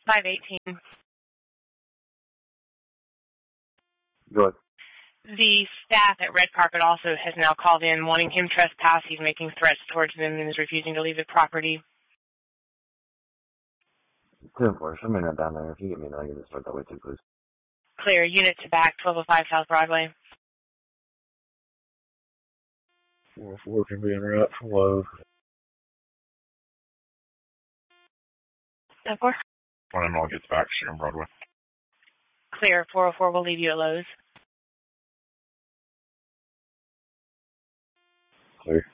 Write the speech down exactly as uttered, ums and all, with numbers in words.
five eighteen. Go ahead. The staff at Red Carpet also has now called in wanting him trespass. He's making threats towards them and is refusing to leave the property. ten four, show me that down there. If you get me, then I can just start that way too, please. Clear. Unit to back, twelve oh five South Broadway. four oh four can be en route for Lowe's. ten four. One and all gets back, shoot on Broadway. Clear. four oh four will leave you at Lowe's. Clear.